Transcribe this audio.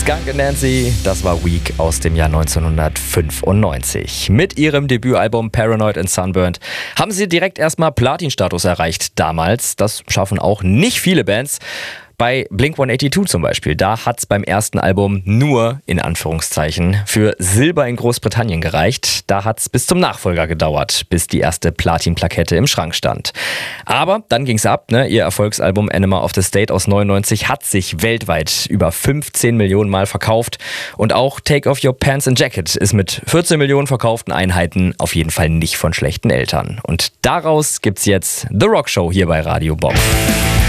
Skunk and Nancy, das war Weak aus dem Jahr 1995. Mit ihrem Debütalbum Paranoid and Sunburned haben sie direkt erstmal Platin-Status erreicht damals. Das schaffen auch nicht viele Bands. Bei Blink-182 zum Beispiel, da hat es beim ersten Album nur, in Anführungszeichen, für Silber in Großbritannien gereicht. Da hat es bis zum Nachfolger gedauert, bis die erste Platin-Plakette im Schrank stand. Aber dann ging's ab, ne? Ihr Erfolgsalbum Enema of the State aus 99 hat sich weltweit über 15 Millionen Mal verkauft. Und auch Take Off Your Pants and Jacket ist mit 14 Millionen verkauften Einheiten auf jeden Fall nicht von schlechten Eltern. Und daraus gibt's jetzt The Rock Show hier bei Radio Bob.